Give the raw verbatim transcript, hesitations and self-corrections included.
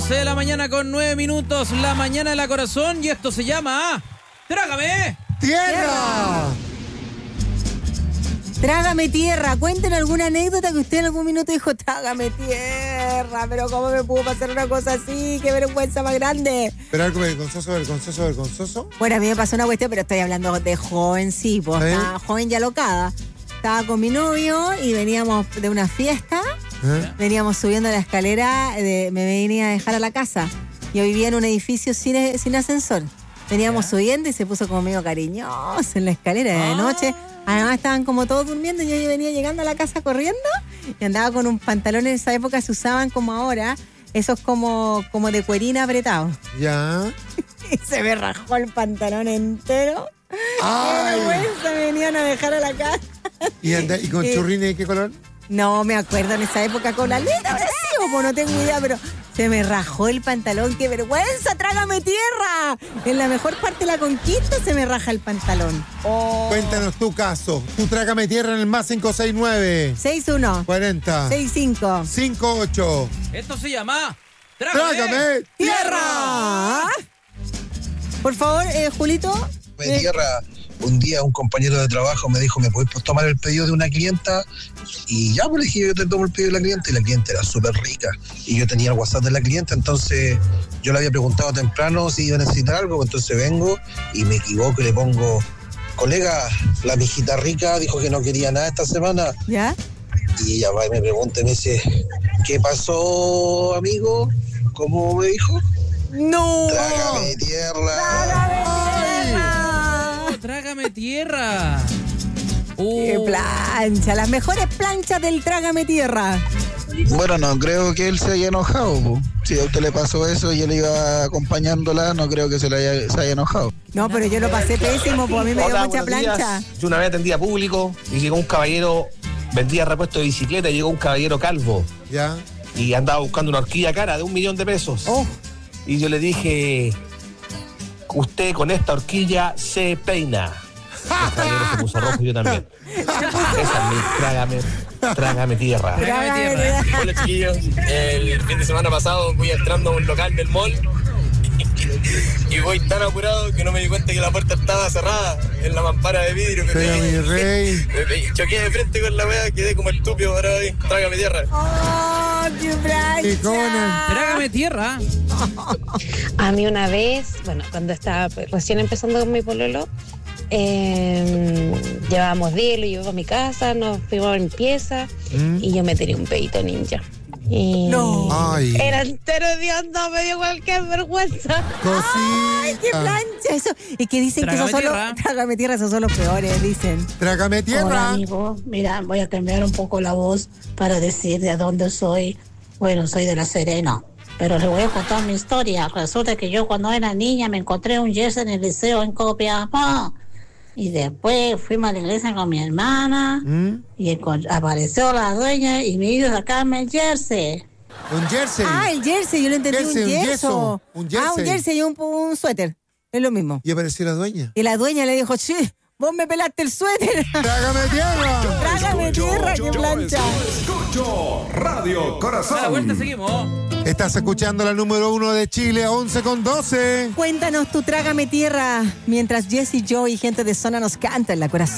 once de la mañana con nueve minutos, la mañana de la corazón, y esto se llama Trágame Tierra. Trágame tierra. Cuenten alguna anécdota que usted en algún minuto dijo, trágame tierra, pero ¿cómo me pudo pasar una cosa así? ¡Qué vergüenza más grande! Pero algo vergonzoso, vergonzoso, vergonzoso. Bueno, a mí me pasó una cuestión, pero estoy hablando de joven, sí, pues, ¿Eh? estaba joven y alocada. Estaba con mi novio y veníamos de una fiesta, ¿Eh? veníamos subiendo la escalera, de, me venía a dejar a la casa. Yo vivía en un edificio sin, sin ascensor. Veníamos ¿Ya? subiendo y se puso como medio cariñoso en la escalera de ah. noche. Además estaban como todos durmiendo y yo venía llegando a la casa corriendo y andaba con un pantalón. En esa época se usaban como ahora, esos como, como de cuerina apretados. Ya. Y se me rajó el pantalón entero. ¡Ay! ¡Qué vergüenza! Me venían a dejar a la casa. ¿Y, anda, y con Eh, churrines de qué color? No me acuerdo en esa época con la letra, ahora sí, o no tengo idea, pero se me rajó el pantalón. ¡Qué vergüenza! ¡Trágame tierra! En la mejor parte de la conquista se me raja el pantalón. Oh. Cuéntanos tu caso. Tú trágame tierra en el más cinco seis nueve. seis uno. cuarenta. seis cinco. cincuenta y ocho. Esto se llama Trágame, Trágame ¡Tierra! Por favor, eh, Julito. De eh, tierra, un día un compañero de trabajo me dijo, ¿me puedes tomar el pedido de una clienta? Y ya, pues le dije, yo te tomo el pedido de la clienta, y la clienta era súper rica. Y yo tenía el WhatsApp de la clienta, entonces yo le había preguntado temprano si iba a necesitar algo, entonces vengo y me equivoco y le pongo, colega, la mijita rica dijo que no quería nada esta semana. ¿Ya? Y ella va y me pregunta y me dice, ¿qué pasó, amigo? ¿Cómo me dijo? ¡No! Trágame tierra. ¡Trágame tierra! Trágame tierra. Uh. ¡Qué plancha! Las mejores planchas del Trágame Tierra. Bueno, no creo que él se haya enojado, po. Si a usted le pasó eso y él iba acompañándola, no creo que se, le haya, se haya enojado. No, pero yo lo pasé pésimo, pues a mí me dio Hola, mucha buenos plancha. días. Yo una vez atendía público y llegó un caballero, vendía repuesto de bicicleta, y llegó un caballero calvo Ya. y andaba buscando una horquilla cara de un millón de pesos. Oh. Y yo le dije, usted con esta horquilla se peina. El caballero se puso rojo y yo también. Esa es mi trágame, trágame tierra. Trágame tierra. Hola chiquillos, el fin de semana pasado voy entrando a un local del mall y voy tan apurado que no me di cuenta que la puerta estaba cerrada en la mampara de vidrio. Me Pero pegué, mi rey. me pegué, choqué de frente con la wea, quedé como estúpido ahora ahí, trágame tierra. ¡Oh, qué Picona. plancha! Trágame tierra. A mí una vez, bueno, cuando estaba recién empezando con mi pololo, eh, llevábamos día, lo llevaba a mi casa, nos fuimos a limpieza ¿Mm? y yo me tiré un pedito ninja. Y No. Ay. era entero de onda, me dio cualquier vergüenza. Cosita. ¡Ay, qué plancha! Eso. Y que dicen Trágame que esos son tierra. los... Trágame tierra, esos son los peores, dicen. Trágame Hola tierra. amigo, mira, voy a cambiar un poco la voz para decir de dónde soy. Bueno, soy de La Serena, pero les voy a contar mi historia. Resulta que yo cuando era niña me encontré un jersey en el liceo en Copiapó. Y después fuimos a la iglesia con mi hermana ¿Mm? y encont- apareció la dueña y me hizo sacarme el jersey. Un jersey. Ah, el jersey, yo lo entendí, Jersey, un un yeso. yeso, un Ah, un jersey. jersey y un, un suéter. Es lo mismo. Y apareció la dueña. Y la dueña le dijo, sí, vos me pelaste el suéter. Trágame tierra. Trágame tierra, qué plancha. Escucho Radio Corazón. A la vuelta seguimos. Estás escuchando la número uno de Chile, once con doce. Cuéntanos tu Trágame Tierra, mientras Jesse, Joe y gente de zona nos cantan la corazón.